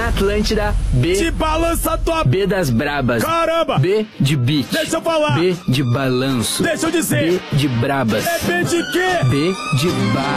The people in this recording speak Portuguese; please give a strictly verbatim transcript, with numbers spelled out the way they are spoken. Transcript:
na Atlântida, B. Te balança tua... B das brabas. Caramba! B de beat. Deixa eu falar. B de balanço. Deixa eu dizer. B de brabas. É B de quê? B de bar.